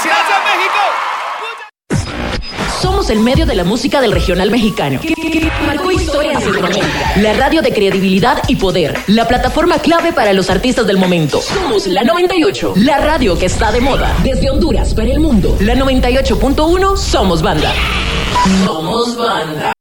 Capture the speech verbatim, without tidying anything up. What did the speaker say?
Gracias. Gracias, México. Somos el medio de la música del regional mexicano, que, que- que marcó historia en Centroamérica. La radio de credibilidad y poder. La plataforma clave para los artistas del momento. Somos la noventa y ocho, la radio que está de moda. Desde Honduras para el mundo. La noventa y ocho punto uno, somos banda. Somos banda.